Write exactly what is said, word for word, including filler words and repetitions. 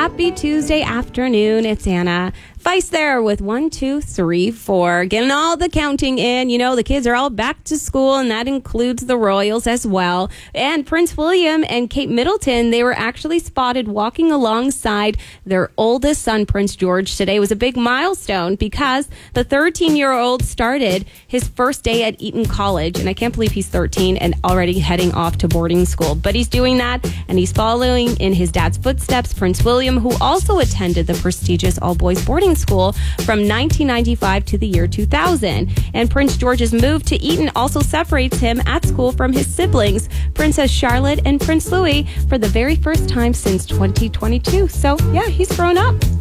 Happy Tuesday afternoon. It's Anna Vice there with one, two, three, four. Getting all the counting in. You know, the kids are all back to school, and that includes the Royals as well. And Prince William and Kate Middleton, they were actually spotted walking alongside their oldest son, Prince George. Today was a big milestone because the thirteen-year-old started his first day at Eton College. And I can't believe he's thirteen and already heading off to boarding school. But he's doing that, and he's following in his dad's footsteps. Prince William, who also attended the prestigious all-boys boarding school from nineteen ninety-five to the year two thousand. And Prince George's move to Eton also separates him at school from his siblings, Princess Charlotte and Prince Louis, for the very first time since twenty twenty-two. So, yeah, he's grown up.